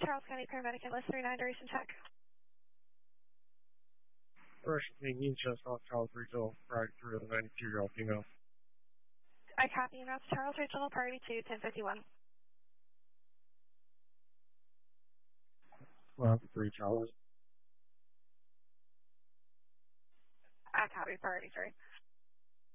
Charles County Paramedic and List 39 duration check. Russian Canadian Chest South Charles Regional, priority 3 of the 92-year-old female. I copy and route to Charles Regional, priority 2, 1051. 3 Charles. I copy, priority 3.